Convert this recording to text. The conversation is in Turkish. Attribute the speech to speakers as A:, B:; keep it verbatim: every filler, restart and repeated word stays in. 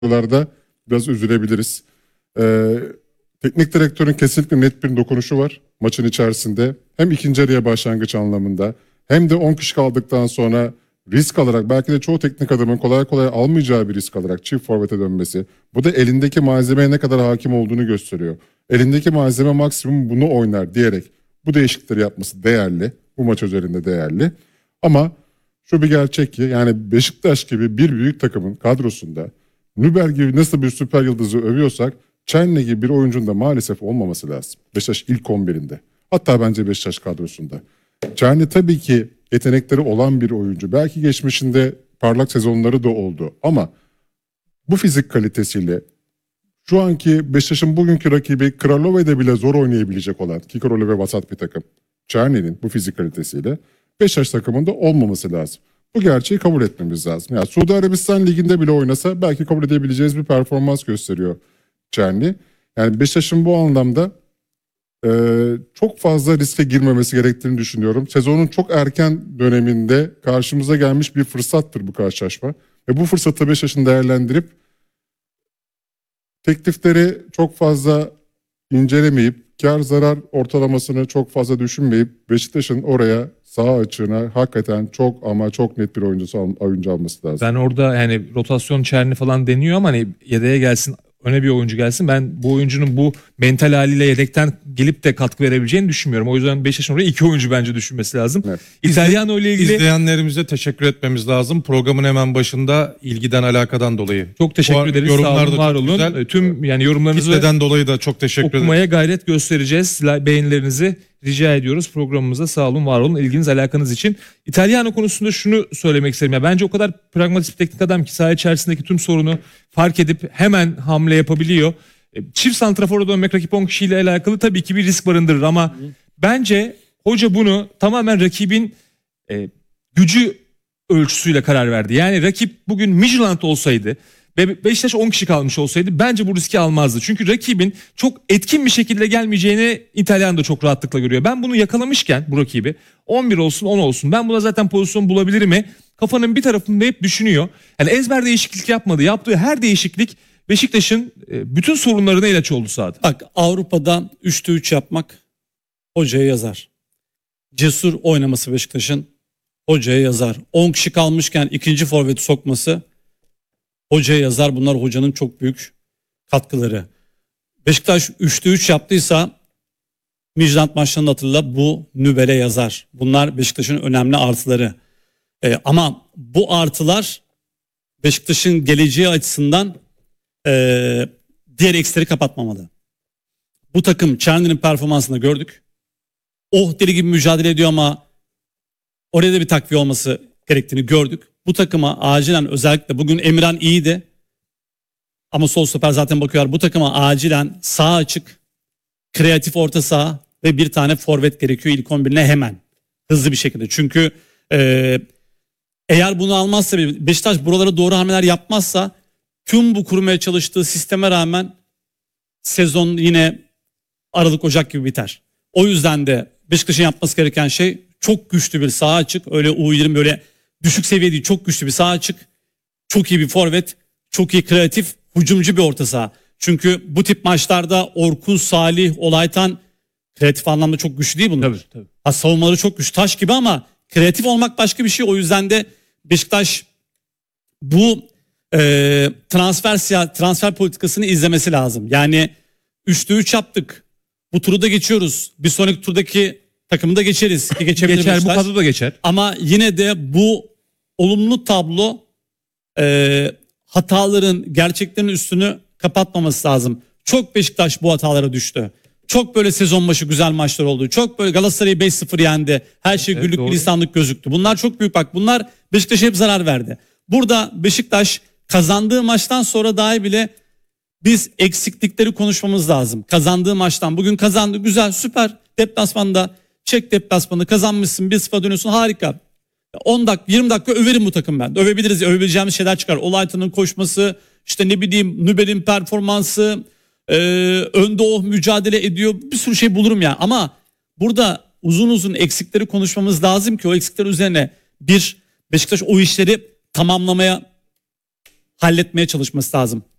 A: noktalarda biraz üzülebiliriz. Ee, teknik direktörün kesinlikle net bir dokunuşu var maçın içerisinde. Hem ikinci yarıya başlangıç anlamında hem de on kişi kaldıktan sonra risk alarak, belki de çoğu teknik adamın kolay kolay almayacağı bir risk alarak çift forvete dönmesi. Bu da elindeki malzemeye ne kadar hakim olduğunu gösteriyor. Elindeki malzeme maksimum bunu oynar diyerek bu değişiklikleri yapması değerli. Bu maç özelinde değerli. Ama şu bir gerçek ki, yani Beşiktaş gibi bir büyük takımın kadrosunda Nübel gibi nasıl bir süper yıldızı övüyorsak, Çerni gibi bir oyuncunun da maalesef olmaması lazım. Beşiktaş ilk on birinde. Hatta bence Beşiktaş kadrosunda. Çerni tabii ki yetenekleri olan bir oyuncu. Belki geçmişinde parlak sezonları da oldu. Ama bu fizik kalitesiyle şu anki Beşiktaş'ın bugünkü rakibi Kralove'de bile zor oynayabilecek olan, ki Kralove vasat bir takım, Çerni'nin bu fizik kalitesiyle Beşiktaş takımında olmaması lazım. Bu gerçeği kabul etmemiz lazım. Yani Suudi Arabistan Ligi'nde bile oynasa belki kabul edebileceğiz bir performans gösteriyor Çerni. Yani Beşiktaş'ın bu anlamda e, çok fazla riske girmemesi gerektiğini düşünüyorum. Sezonun çok erken döneminde karşımıza gelmiş bir fırsattır bu karşılaşma. Ve bu fırsatı Beşiktaş'ın değerlendirip teklifleri çok fazla incelemeyip, kar zarar ortalamasını çok fazla düşünmeyip Beşiktaş'ın oraya sağ açığına hakikaten çok ama çok net bir oyuncu, oyuncu alması lazım.
B: Ben orada yani rotasyon Çerni falan deniyor ama hani yedeğe gelsin, öne bir oyuncu gelsin. Ben bu oyuncunun bu mental haliyle yedekten gelip de katkı verebileceğini düşünmüyorum. O yüzden Beşiktaş'ın oraya iki oyuncu bence düşünmesi lazım. Evet. İtalyanO ile ilgili
C: izleyenlerimize teşekkür etmemiz lazım. Programın hemen başında ilgiden alakadan dolayı.
B: Çok teşekkür ederiz. Sağ olun, var olun. Güzel. Tüm yani yorumlarınızı
C: kitleden dolayı da çok teşekkür ederiz.
B: Okumaya gayret göstereceğiz. Beğenilerinizi rica ediyoruz programımıza. Sağ olun, var olun, ilginiz alakanız için. İtalyanO konusunda şunu söylemek isterim. Ya, bence o kadar pragmatik bir teknik adam ki saha içerisindeki tüm sorunu fark edip hemen hamle yapabiliyor. Çift santrafora dönmek rakip on kişiyle alakalı tabii ki bir risk barındırır ama Hı. bence hoca bunu tamamen rakibin e, gücü ölçüsüyle karar verdi. Yani rakip bugün Midtjylland olsaydı ve Beşiktaş on kişi kalmış olsaydı bence bu riski almazdı. Çünkü rakibin çok etkin bir şekilde gelmeyeceğini İtalyan da çok rahatlıkla görüyor. Ben bunu yakalamışken bu rakibi on bir olsun on olsun ben buna zaten pozisyon bulabilir mi? Kafanın bir tarafında hep düşünüyor. Yani ezber değişiklik yapmadı. Yaptığı her değişiklik Beşiktaş'ın bütün sorunlarına ilaç oldu sahada.
D: Bak, Avrupa'da üçte üç yapmak hocaya yazar. Cesur oynaması Beşiktaş'ın hocaya yazar. on kişi kalmışken ikinci forveti sokması hocaya yazar. Bunlar hocanın çok büyük katkıları. Beşiktaş üçte üç yaptıysa Midtjylland maçlarını hatırla, bu Nübel'e yazar. Bunlar Beşiktaş'ın önemli artıları. Ee, ama bu artılar Beşiktaş'ın geleceği açısından e, diğer eksileri kapatmamalı. Bu takım Çerni'nin performansını gördük. Oh deli gibi mücadele ediyor ama oraya da bir takviye olması gerektiğini gördük. Bu takıma acilen, özellikle bugün Emirhan iyiydi ama sol stoper zaten bakıyor. Bu takıma acilen sağ açık, kreatif orta saha ve bir tane forvet gerekiyor ilk on birine hemen. Hızlı bir şekilde. Çünkü e, eğer bunu almazsa, Beşiktaş buralara doğru hamleler yapmazsa tüm bu kurmaya çalıştığı sisteme rağmen sezon yine Aralık Ocak gibi biter. O yüzden de Beşiktaş'ın yapması gereken şey çok güçlü bir sağ açık. Öyle U yirmi böyle düşük seviye değil, çok güçlü bir sağ açık. Çok iyi bir forvet, çok iyi kreatif, hücumcu bir orta saha. Çünkü bu tip maçlarda Orkun, Salih, Olaytan kreatif anlamda çok güçlü değil bunlar.
B: Tabii, tabii.
D: Ha, savunmaları çok güçlü, taş gibi ama kreatif olmak başka bir şey. O yüzden de Beşiktaş bu e, transfer transfer politikasını izlemesi lazım. Yani üçte üç yaptık. Bu turu da geçiyoruz. Bir sonraki turdaki takımı da geçeriz. Ki geçebilir
B: geçer,
D: Beşiktaş.
B: bu kadro da geçer.
D: Ama yine de bu olumlu tablo e, hataların, gerçeklerin üstünü kapatmaması lazım. Çok Beşiktaş bu hatalara düştü. Çok böyle sezon başı güzel maçlar oldu. Çok böyle Galatasaray'ı beş sıfır yendi. Her şey evet, güllük gülistanlık gözüktü. Bunlar çok büyük, bak bunlar Beşiktaş'a hep zarar verdi. Burada Beşiktaş kazandığı maçtan sonra dahi bile biz eksiklikleri konuşmamız lazım. Kazandığı maçtan, bugün kazandı, güzel, süper. Deplasmanda, çek deplasmanı kazanmışsın, bir sıfıra dönüyorsun, harika. on dakika yirmi dakika överim bu takım ben. Övebiliriz, övebileceğimiz şeyler çıkar. Olaytan'ın koşması, işte ne bileyim Nübel'in performansı, e, önde o mücadele ediyor, bir sürü şey bulurum ya. Ama burada uzun uzun eksikleri konuşmamız lazım ki o eksikler üzerine bir Beşiktaş o işleri tamamlamaya halletmeye çalışması lazım.